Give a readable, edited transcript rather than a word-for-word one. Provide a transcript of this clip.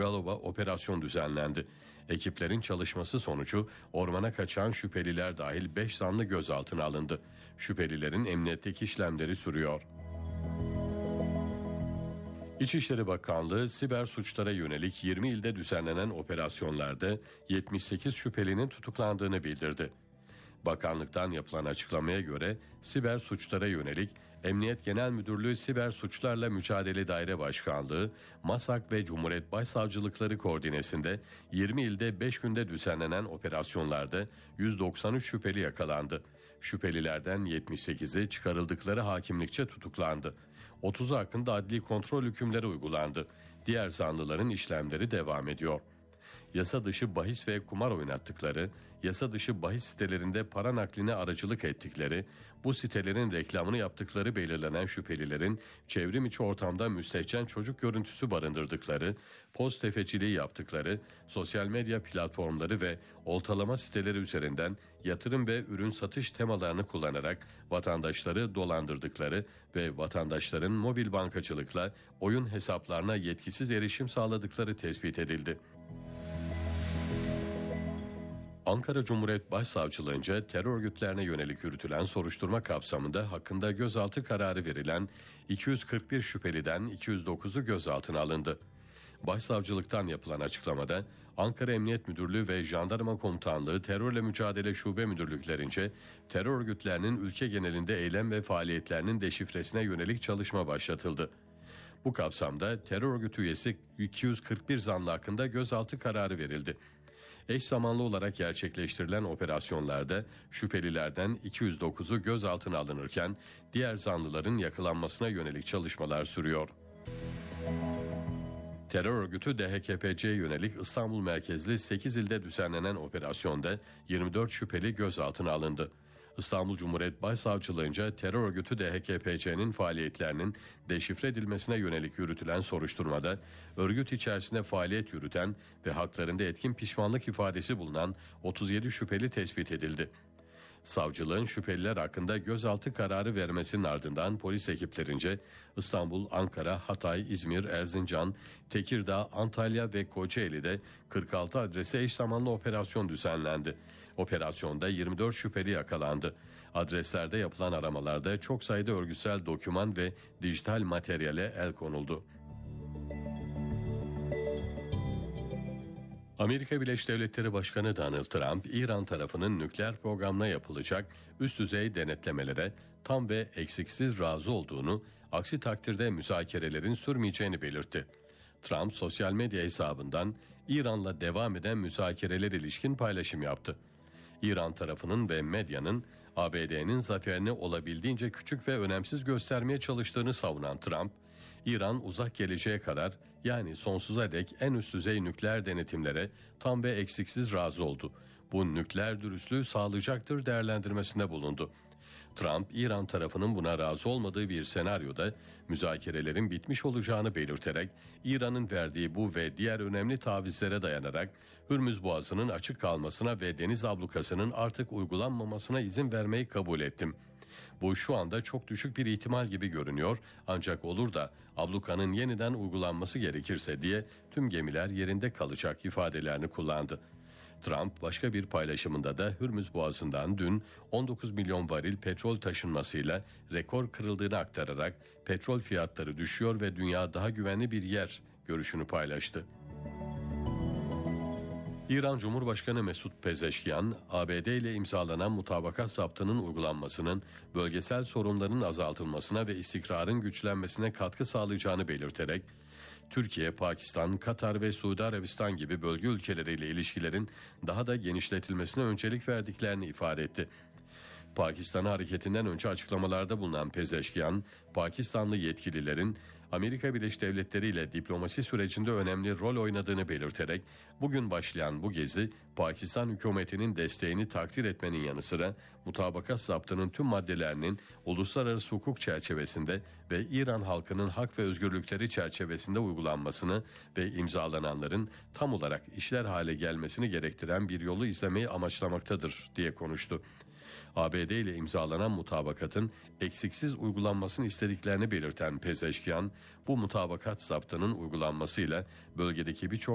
Çukalova operasyon düzenlendi. Ekiplerin çalışması sonucu ormana kaçan şüpheliler dahil 5 zanlı gözaltına alındı. Şüphelilerin emniyetteki işlemleri sürüyor. İçişleri Bakanlığı siber suçlara yönelik 20 ilde düzenlenen operasyonlarda 78 şüphelinin tutuklandığını bildirdi. Bakanlıktan yapılan açıklamaya göre siber suçlara yönelik Emniyet Genel Müdürlüğü Siber Suçlarla Mücadele Daire Başkanlığı, MASAK ve Cumhuriyet Başsavcılıkları koordinesinde 20 ilde 5 günde düzenlenen operasyonlarda 193 şüpheli yakalandı. Şüphelilerden 78'i çıkarıldıkları hakimlikçe tutuklandı. 30'u hakkında adli kontrol hükümleri uygulandı. Diğer zanlıların işlemleri devam ediyor. Yasa dışı bahis ve kumar oynattıkları, yasa dışı bahis sitelerinde para nakline aracılık ettikleri, bu sitelerin reklamını yaptıkları belirlenen şüphelilerin çevrim içi ortamda müstehcen çocuk görüntüsü barındırdıkları, post tefeciliği yaptıkları, sosyal medya platformları ve oltalama siteleri üzerinden yatırım ve ürün satış temalarını kullanarak vatandaşları dolandırdıkları ve vatandaşların mobil bankacılıkla oyun hesaplarına yetkisiz erişim sağladıkları tespit edildi. Ankara Cumhuriyet Başsavcılığınca terör örgütlerine yönelik yürütülen soruşturma kapsamında hakkında gözaltı kararı verilen 241 şüpheliden 209'u gözaltına alındı. Başsavcılıktan yapılan açıklamada Ankara Emniyet Müdürlüğü ve Jandarma Komutanlığı Terörle Mücadele Şube Müdürlüklerince terör örgütlerinin ülke genelinde eylem ve faaliyetlerinin deşifresine yönelik çalışma başlatıldı. Bu kapsamda terör örgütü üyesi 241 zanlı hakkında gözaltı kararı verildi. Eş zamanlı olarak gerçekleştirilen operasyonlarda şüphelilerden 209'u gözaltına alınırken diğer zanlıların yakalanmasına yönelik çalışmalar sürüyor. Terör örgütü DHKPC'ye yönelik İstanbul merkezli 8 ilde düzenlenen operasyonda 24 şüpheli gözaltına alındı. İstanbul Cumhuriyet Başsavcılığınca terör örgütü DHKPC'nin faaliyetlerinin deşifre edilmesine yönelik yürütülen soruşturmada örgüt içerisinde faaliyet yürüten ve haklarında etkin pişmanlık ifadesi bulunan 37 şüpheli tespit edildi. Savcılığın şüpheliler hakkında gözaltı kararı vermesinin ardından polis ekiplerince İstanbul, Ankara, Hatay, İzmir, Erzincan, Tekirdağ, Antalya ve Kocaeli'de 46 adrese eş zamanlı operasyon düzenlendi. Operasyonda 24 şüpheli yakalandı. Adreslerde yapılan aramalarda çok sayıda örgütsel doküman ve dijital materyale el konuldu. Amerika Birleşik Devletleri Başkanı Donald Trump, İran tarafının nükleer programına yapılacak üst düzey denetlemelere tam ve eksiksiz razı olduğunu, aksi takdirde müzakerelerin sürmeyeceğini belirtti. Trump sosyal medya hesabından İran'la devam eden müzakereler ilişkin paylaşım yaptı. İran tarafının ve medyanın ABD'nin zaferini olabildiğince küçük ve önemsiz göstermeye çalıştığını savunan Trump, İran uzak geleceğe kadar yani sonsuza dek en üst düzey nükleer denetimlere tam ve eksiksiz razı oldu. Bu nükleer dürüstlüğü sağlayacaktır değerlendirmesinde bulundu. Trump, İran tarafının buna razı olmadığı bir senaryoda müzakerelerin bitmiş olacağını belirterek İran'ın verdiği bu ve diğer önemli tavizlere dayanarak Hürmüz Boğazı'nın açık kalmasına ve deniz ablukasının artık uygulanmamasına izin vermeyi kabul ettim. Bu şu anda çok düşük bir ihtimal gibi görünüyor ancak olur da ablukanın yeniden uygulanması gerekirse diye tüm gemiler yerinde kalacak ifadelerini kullandı. Trump başka bir paylaşımında da Hürmüz Boğazı'ndan dün 19 milyon varil petrol taşınmasıyla rekor kırıldığını aktararak petrol fiyatları düşüyor ve dünya daha güvenli bir yer görüşünü paylaştı. İran Cumhurbaşkanı Mesut Pezeşkian, ABD ile imzalanan mutabakat zaptının uygulanmasının bölgesel sorunların azaltılmasına ve istikrarın güçlenmesine katkı sağlayacağını belirterek, Türkiye, Pakistan, Katar ve Suudi Arabistan gibi bölge ülkeleriyle ilişkilerin daha da genişletilmesine öncelik verdiklerini ifade etti. Pakistan hareketinden önce açıklamalarda bulunan Pezeşkian, Pakistanlı yetkililerin Amerika Birleşik Devletleri ile diplomasi sürecinde önemli rol oynadığını belirterek bugün başlayan bu gezi Pakistan hükümetinin desteğini takdir etmenin yanı sıra mutabakat zaptının tüm maddelerinin uluslararası hukuk çerçevesinde ve İran halkının hak ve özgürlükleri çerçevesinde uygulanmasını ve imzalananların tam olarak işler hale gelmesini gerektiren bir yolu izlemeyi amaçlamaktadır diye konuştu. ABD ile imzalanan mutabakatın eksiksiz uygulanmasını istediklerini belirten Pezeşkian, bu mutabakat zaptının uygulanmasıyla bölgedeki birçok